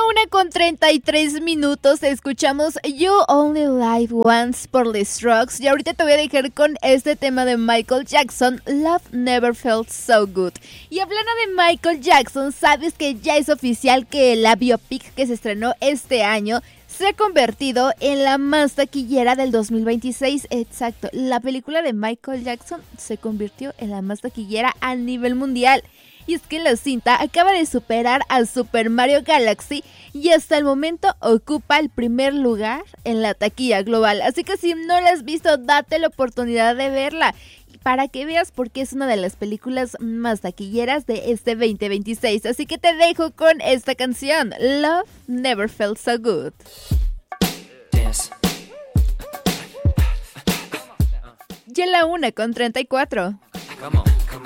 1:33 escuchamos You Only Live Once por The Strokes. Y ahorita te voy a dejar con este tema de Michael Jackson, Love Never Felt So Good. Y hablando de Michael Jackson, sabes que ya es oficial que la biopic que se estrenó este año se ha convertido en la más taquillera del 2026. Exacto, la película de Michael Jackson se convirtió en la más taquillera a nivel mundial. Y es que la cinta acaba de superar a Super Mario Galaxy y hasta el momento ocupa el primer lugar en la taquilla global. Así que si no la has visto, date la oportunidad de verla para que veas por qué es una de las películas más taquilleras de este 2026. Así que te dejo con esta canción, Love Never Felt So Good. Dance. Ya la 1:34. Come on.